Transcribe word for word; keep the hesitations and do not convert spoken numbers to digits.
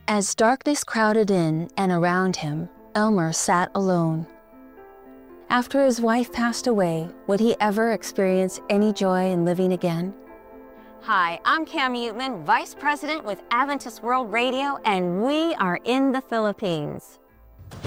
As darkness crowded in and around him, Elmer sat alone. After his wife passed away, would he ever experience any joy in living again? Hi, I'm Cam Utman, Vice President with Adventist World Radio, and we are in the Philippines.